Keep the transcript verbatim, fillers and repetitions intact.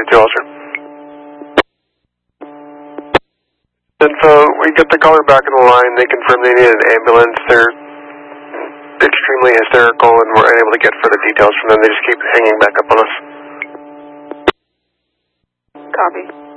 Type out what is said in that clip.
two, officer. Info, we get the caller back on the line. They confirm they need an ambulance. They're extremely hysterical and we're unable to get further details from them. They just keep hanging back up on us. Copy.